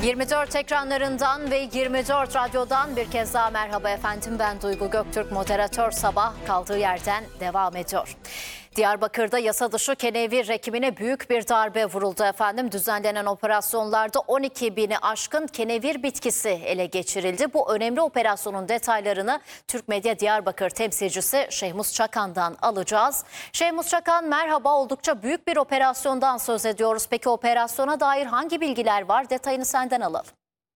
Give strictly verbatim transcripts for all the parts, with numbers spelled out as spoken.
yirmi dört ekranlarından ve yirmi dört radyodan bir kez daha merhaba efendim. Ben Duygu Göktürk, moderatör. Sabah kaldığı yerden devam ediyor. Diyarbakır'da yasa dışı kenevir ekimine büyük bir darbe vuruldu efendim. Düzenlenen operasyonlarda on iki bini aşkın kenevir bitkisi ele geçirildi. Bu önemli operasyonun detaylarını Türk Medya Diyarbakır temsilcisi Şehmus Çakan'dan alacağız. Şehmus Çakan merhaba, oldukça büyük bir operasyondan söz ediyoruz. Peki operasyona dair hangi bilgiler var? Detayını senden alalım.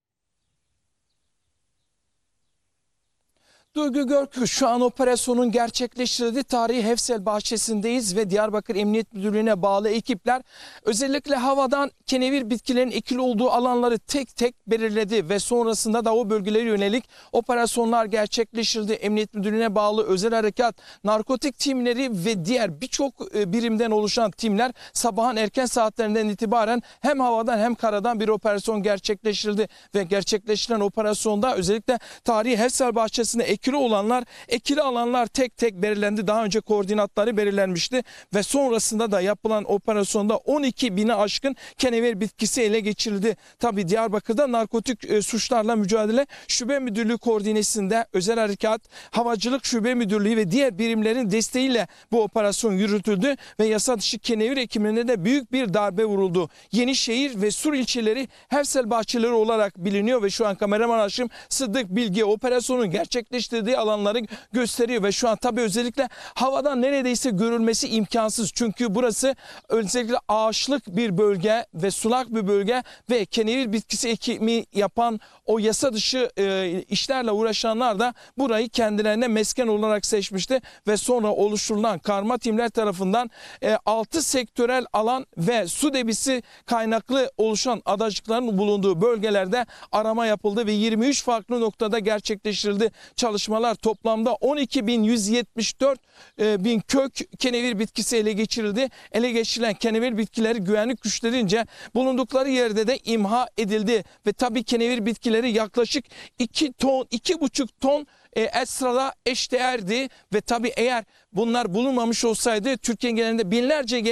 Duygu Görkü, şu an operasyonun gerçekleştirildiği tarihi Hefsel bahçesindeyiz ve Diyarbakır Emniyet Müdürlüğü'ne bağlı ekipler özellikle havadan kenevir bitkilerin ekili olduğu alanları tek tek belirledi ve sonrasında da o bölgelere yönelik operasyonlar gerçekleştirildi. Emniyet Müdürlüğü'ne bağlı özel harekat, narkotik timleri ve diğer birçok birimden oluşan timler sabahın erken saatlerinden itibaren hem havadan hem karadan bir operasyon gerçekleştirildi ve gerçekleştirilen operasyonda özellikle tarihi Hefsel bahçesinde ekili olanlar, ekili alanlar tek tek belirlendi. Daha önce koordinatları belirlenmişti ve sonrasında da yapılan operasyonda on iki bini aşkın kenevir bitkisi ele geçirildi. Tabi Diyarbakır'da narkotik e, suçlarla mücadele şube müdürlüğü koordinesinde özel harekat, havacılık şube müdürlüğü ve diğer birimlerin desteğiyle bu operasyon yürütüldü ve yasa dışı kenevir ekimine de büyük bir darbe vuruldu. Yenişehir ve Sur ilçeleri Hefsel bahçeleri olarak biliniyor ve şu an kameraman Haşim Sıddık Bilge operasyonun gerçekleştirildiği alanları gösteriyor ve şu an tabii özellikle havadan neredeyse görülmesi imkansız. Çünkü burası özellikle ağaçlık bir bölge ve sulak bir bölge ve kenevir bitkisi ekimi yapan o yasa dışı e, işlerle uğraşanlar da burayı kendilerine mesken olarak seçmişti ve sonra oluşturulan karma timler tarafından e, altı sektörel alan ve su debisi kaynaklı oluşan adacıkların bulunduğu bölgelerde arama yapıldı ve yirmi üç farklı noktada gerçekleştirildi. Çalışmalar toplamda on iki bin yüz yetmiş dört e, bin kök kenevir bitkisi ele geçirildi. Ele geçirilen kenevir bitkileri güvenlik güçlerince bulundukları yerde de imha edildi ve tabii kenevir bitkileri yaklaşık iki ton, iki buçuk ton e, esrada eşdeğerdi ve tabii eğer bunlar bulunmamış olsaydı Türkiye genelinde binlerce